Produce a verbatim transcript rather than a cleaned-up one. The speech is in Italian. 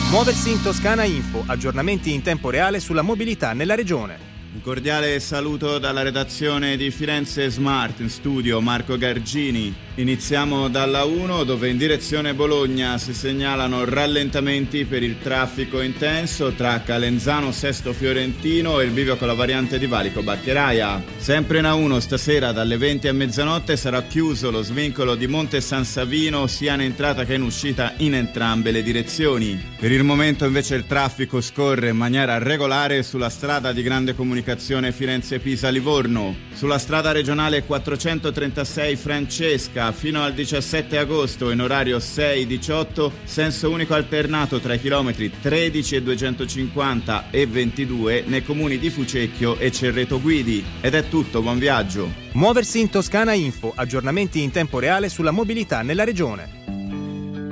Muoversi in Toscana Info, aggiornamenti in tempo reale sulla mobilità nella regione. Un cordiale saluto dalla redazione di Firenze Smart, in studio Marco Gargini. Iniziamo dalla uno, dove in direzione Bologna si segnalano rallentamenti per il traffico intenso tra Calenzano Sesto Fiorentino e il bivio con la variante di Valico Baccheraia. Sempre in A uno stasera dalle venti a mezzanotte sarà chiuso lo svincolo di Monte San Savino sia in entrata che in uscita in entrambe le direzioni. Per il momento invece il traffico scorre in maniera regolare sulla strada di grande comunicazione Firenze-Pisa-Livorno, sulla strada regionale quattrocentotrentasei Francesca fino al diciassette agosto in orario sei diciotto, senso unico alternato tra i chilometri tredici e duecentocinquanta e ventidue nei comuni di Fucecchio e Cerreto Guidi. Ed è tutto, buon viaggio. Muoversi in Toscana Info, aggiornamenti in tempo reale sulla mobilità nella regione.